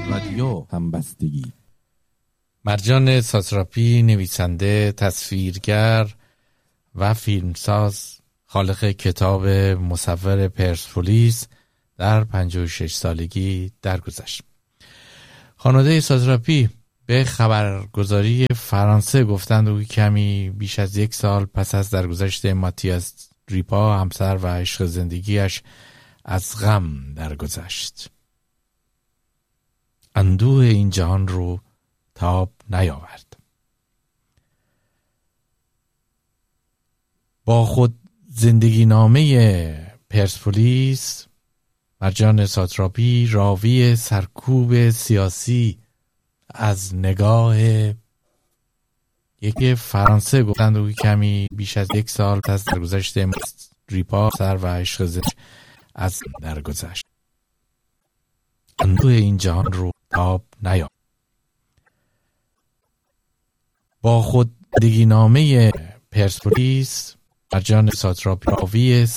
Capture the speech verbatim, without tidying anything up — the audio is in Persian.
رادیو همبستگی. مرجان ساتراپی، نویسنده، تصویرگر و فیلمساز، خالق کتاب مصور پرسپولیس، در پنجاه و شش سالگی درگذشت. خانواده ساتراپی به خبرگزاری فرانسه گفتند او کمی بیش از یک سال پس از درگذشت ماتیاس ریپا، همسر و عشق زندگیش، از غم درگذشت. اندوه این جهان رو تاب نیاورد. با خود زندگی نامه پرسپولیس، مرجان ساتراپی راوی سرکوب سیاسی از نگاه یک فرانسه گفتند او کمی بیش از یک سال پس از درگذشت ریپا، سر و عشق زندگی از درگذشت. اندوه این جهان رو تاب نیاورد. با خود زندگی نامه پرسپولیس، مرجان ساتراپی راوی